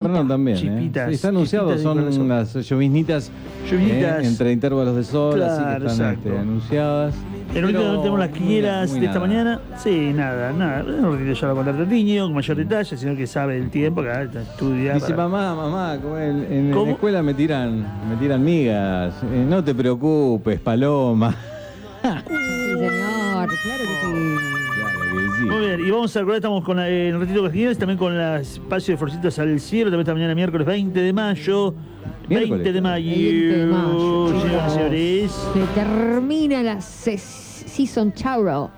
temprano también. Chispitas, Sí, está anunciado, chispitas de son corazón. las lloviznitas entre intervalos de sol, Claro, así que están exacto. anunciadas. En ahorita Pero no tenemos las muy quinielas de esta nada. mañana. Sí, nada. No retiro yo la contar Tatiño con mayor detalle, sino que sabe el tiempo, que estudia. Dice, para- mamá, como en ¿Cómo? la escuela me tiran migas. No te preocupes, Paloma. Sí, señor, claro que sí. Claro que sí. Muy bien, y vamos a recordar, estamos con el retiro de las quinielas, también con el espacio de Florcitas al Cielo, también esta mañana miércoles 20 de mayo. Miércoles. 20 de mayo. 20 de mayo, Señoras y señores. Se termina la Season Tauro.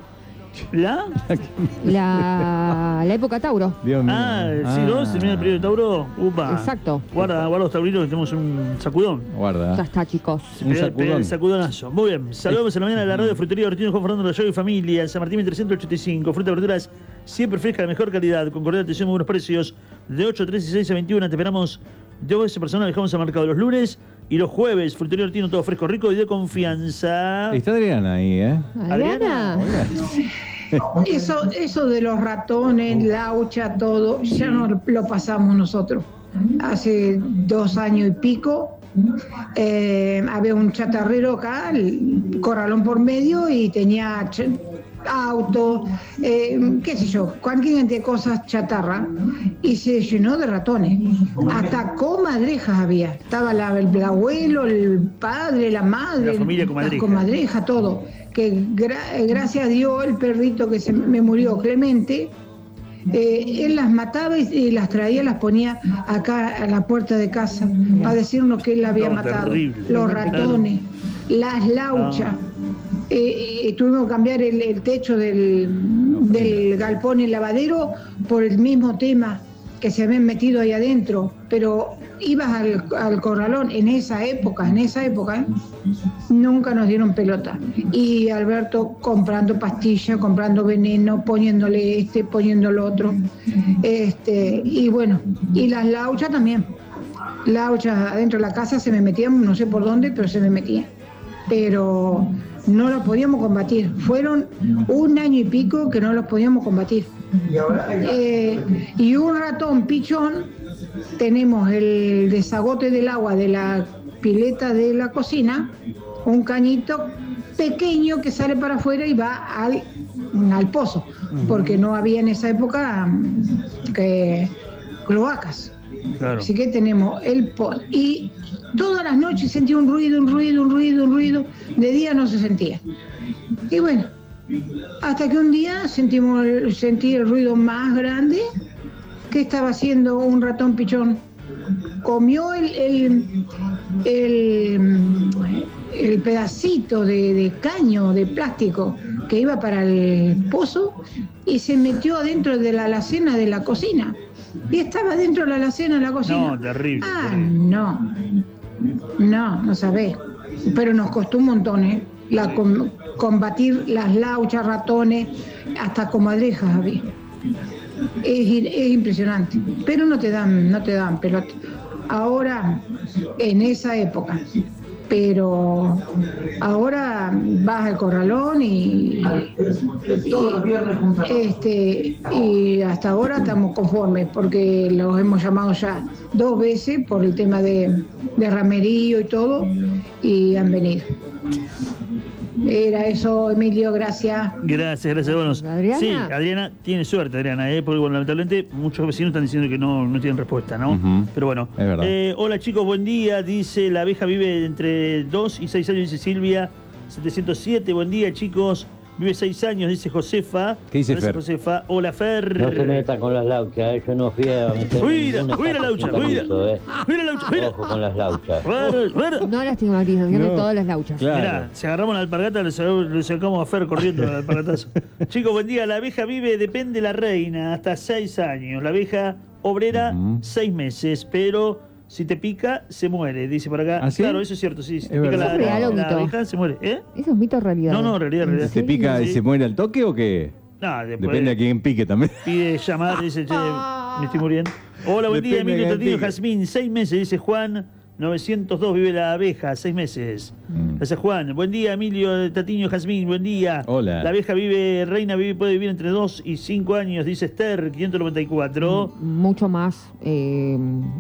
La época Tauro. Dios mío. Sí, ¿no? Se termina el periodo de Tauro. Upa. Exacto. Guarda los taurinos que tenemos un sacudón. Guarda. Ya está, chicos. Un sacudón. El sacudonazo. Muy bien. Saludamos en la mañana de la radio Frutería Bertino Juan Fernando Rayo y Familia. San Martín 1385. Fruta y verduras siempre fresca, de mejor calidad. Con cordial atención, muy buenos precios. De 8 a 3 y 6 a 21. Te esperamos 2 veces personal. Dejamos al mercado los lunes y los jueves. Frutería Bertino, todo fresco, rico y de confianza. Está Adriana ahí, ¿eh? Adriana. Eso de los ratones, laucha, todo, ya no lo pasamos nosotros. Hace 2 años y pico había un chatarrero acá, el corralón por medio, y tenía auto, qué sé yo, cualquier cantidad de cosas chatarra, y se llenó de ratones. Hasta comadrejas había. Estaba el abuelo, el padre, la madre, La familia comadreja. las comadrejas, todo. Que gracias a Dios, el perrito que se me murió, Clemente, él las mataba y las traía, las ponía acá a la puerta de casa para decirnos que él la había No, matado. terrible. Los ratones, las lauchas. Tuvimos que cambiar el techo del galpón y el lavadero por el mismo tema, que se habían metido ahí adentro. Pero ibas al corralón en esa época, nunca nos dieron pelota. Y Alberto comprando pastillas, comprando veneno, poniéndole poniendo lo otro. Y bueno, y las lauchas también. Lauchas adentro de la casa se me metían, no sé por dónde, pero se me metían. Pero no los podíamos combatir. Fueron 1 año y pico que no los podíamos combatir. Y un ratón pichón, tenemos el desagote del agua de la pileta de la cocina, un cañito pequeño que sale para afuera y va al pozo, porque no había en esa época cloacas. Claro. Así que tenemos el pozo. Y todas las noches sentía un ruido. De día no se sentía. Y bueno, hasta que un día sentí el ruido más grande, que estaba haciendo un ratón pichón. Comió el pedacito de caño de plástico que iba para el pozo y se metió adentro de la alacena de la cocina. Y estaba dentro de la alacena de la cocina. No, terrible. terrible. No sabés. Pero nos costó un montón, ¿eh? Combatir las lauchas, ratones, hasta comadrejas había. Es impresionante. Pero no te dan pelota. Ahora, en esa época. Pero ahora vas al corralón y hasta ahora estamos conformes, porque los hemos llamado ya 2 veces por el tema de ramerío y todo, y han venido. Era eso, Emilio, gracias. Gracias. Bueno, ¿Adriana? sí, Adriana tiene suerte, Adriana, porque bueno, lamentablemente muchos vecinos están diciendo que no tienen respuesta, ¿no? Ujú. Pero bueno. Es verdad. Hola chicos, buen día. Dice, la abeja vive entre 2 y 6 años, dice Silvia 707. Buen día, chicos. Vive 6 años, dice Josefa. ¿Qué dice Gracias, Fer? Josefa. Hola, Fer. No se meta con las lauchas, yo no fui a meter Cuida ninguna la laucha, caja sin cuida. permiso, Mira la laucha, mira. Ojo con las lauchas. No la estigmatización de No. todas las lauchas. Claro. Mirá, si agarramos la alpargata, le sacamos a Fer corriendo al alpargatazo. Chicos, buen día. La abeja vive, depende la reina, hasta 6 años. La abeja obrera, 6 meses, pero si te pica, se muere, dice por acá. ¿Ah, sí? Claro, eso es cierto, sí. Si te Es pica verdad. ¿Es real o la mito? abeja, se muere. ¿Eh? ¿Eso es mito o realidad? No, realidad. ¿Se pica y Sí. se muere al toque o qué? No, después Depende a quién pique también. pide llamar, dice, che, me estoy muriendo. Hola, buen día, Depende Emilio de quién Tatiño, pique. Jazmín, 6 meses, dice Juan. 902 vive la abeja, 6 meses. Gracias, Juan. Buen día, Emilio Tatiño, Jazmín, buen día. Hola. La abeja puede vivir entre 2 y 5 años, dice Esther, 594. Mucho más